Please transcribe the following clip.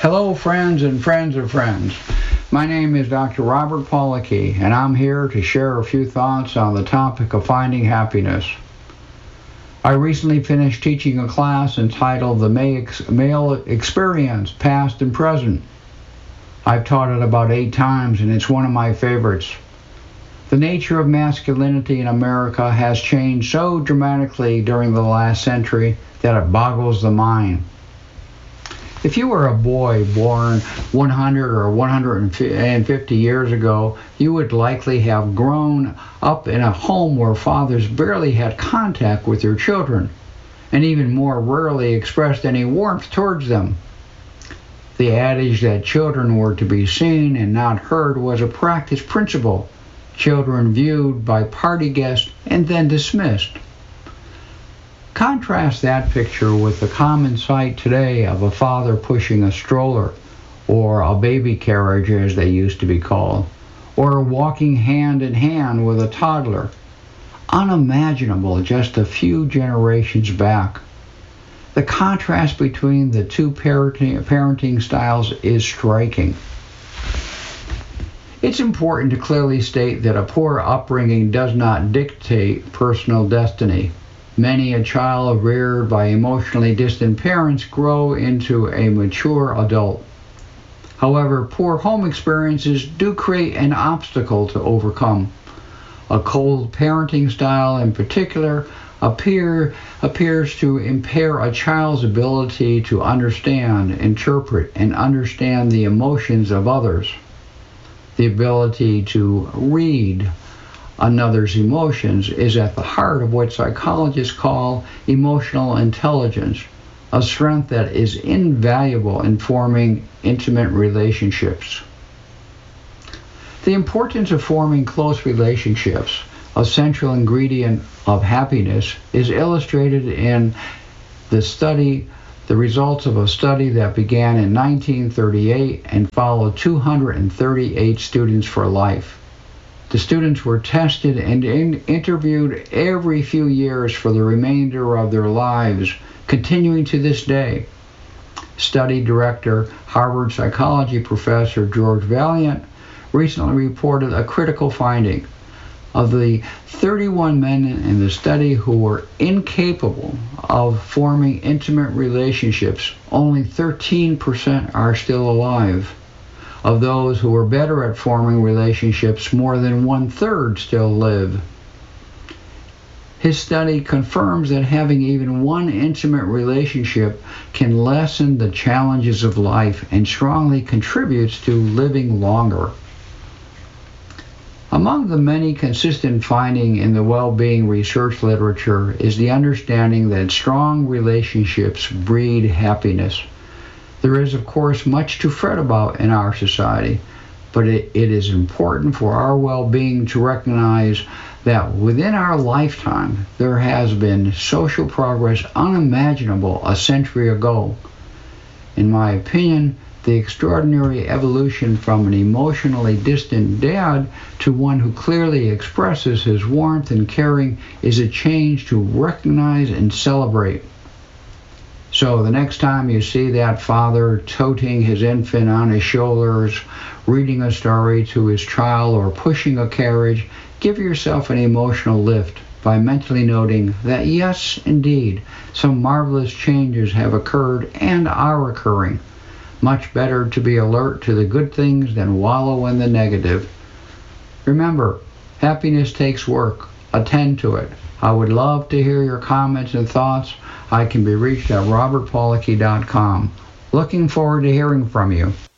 Hello, friends and friends of friends. My name is Dr. Robert Pollocky, and I'm here to share a few thoughts on the topic of finding happiness. I recently finished teaching a class entitled The Male Experience, Past and Present. I've taught it about 8 times, and it's one of my favorites. The nature of masculinity in America has changed so dramatically during the last century that it boggles the mind. If you were a boy born 100 or 150 years ago, you would likely have grown up in a home where fathers barely had contact with their children, and even more rarely expressed any warmth towards them. The adage that children were to be seen and not heard was a practice principle. Children viewed by party guests and then dismissed. Contrast that picture with the common sight today of a father pushing a stroller, or a baby carriage as they used to be called, or walking hand in hand with a toddler. Unimaginable just a few generations back. The contrast between the two parenting styles is striking. It's important to clearly state that a poor upbringing does not dictate personal destiny. Many a child reared by emotionally distant parents grow into a mature adult. However, poor home experiences do create an obstacle to overcome. A cold parenting style in particular appears to impair a child's ability to understand, interpret, and understand the emotions of others. The ability to read another's emotions is at the heart of what psychologists call emotional intelligence, a strength that is invaluable in forming intimate relationships. The importance of forming close relationships, a central ingredient of happiness, is illustrated in the results of a study that began in 1938 and followed 238 students for life. The students were tested and interviewed every few years for the remainder of their lives, continuing to this day. Study director, Harvard psychology professor George Vaillant, recently reported a critical finding. Of the 31 men in the study who were incapable of forming intimate relationships, only 13% are still alive. Of those who were better at forming relationships, more than 1/3 still live. His study confirms that having even one intimate relationship can lessen the challenges of life and strongly contributes to living longer. Among the many consistent findings in the well-being research literature is the understanding that strong relationships breed happiness. There is, of course, much to fret about in our society, but it is important for our well-being to recognize that within our lifetime there has been social progress unimaginable a century ago. In my opinion, the extraordinary evolution from an emotionally distant dad to one who clearly expresses his warmth and caring is a change to recognize and celebrate. So the next time you see that father toting his infant on his shoulders, reading a story to his child, or pushing a carriage, give yourself an emotional lift by mentally noting that yes, indeed, some marvelous changes have occurred and are occurring. Much better to be alert to the good things than wallow in the negative. Remember, happiness takes work. Attend to it. I would love to hear your comments and thoughts. I can be reached at robertpollocky.com. Looking forward to hearing from you.